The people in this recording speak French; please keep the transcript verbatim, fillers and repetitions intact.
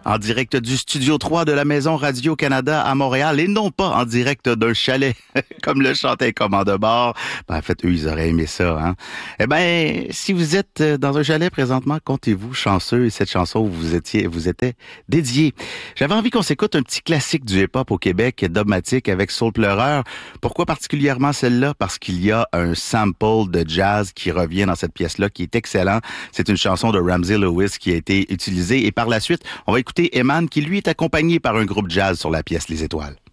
en direct du Studio trois de la Maison Radio-Canada à Montréal et non pas en direct d'un chalet, comme le chantait Commande de bord. Ben, en fait, eux, ils auraient aimé ça, hein. Eh ben, si vous êtes dans un chalet présentement, comptez-vous chanceux et cette chanson vous étiez, vous était dédiée. J'avais envie qu'on s'écoute un petit classique du hip-hop au Québec, dogmatique avec Soul Pleureur. Pourquoi particulièrement celle-là? Parce qu'il y a un sample de jazz qui revient dans cette pièce-là, qui est excellent. C'est une chanson de Ramsey Lewis qui a été utilisée et par la suite, on va écouter Eman qui lui est accompagné par un groupe jazz sur la pièce Les Étoiles.